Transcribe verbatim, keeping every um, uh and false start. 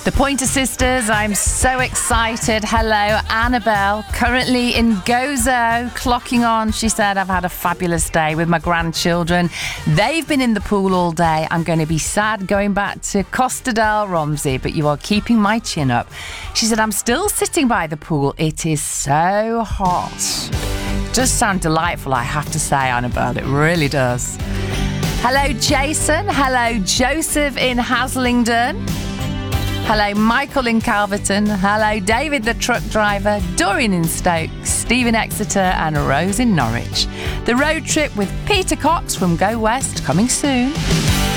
The Pointer Sisters, I'm so excited. Hello, Annabelle, currently in Gozo, clocking on. She said, I've had a fabulous day with my grandchildren. They've been in the pool all day. I'm going to be sad going back to Costa del Romsey, but you are keeping my chin up. She said, I'm still sitting by the pool. It is so hot. It does sound delightful, I have to say, Annabelle. It really does. Hello, Jason. Hello, Joseph in Haslingden. Hello, Michael in Calverton. Hello, David the truck driver, Dorian in Stoke, Steve in Exeter and Rose in Norwich. The road trip with Peter Cox from Go West coming soon.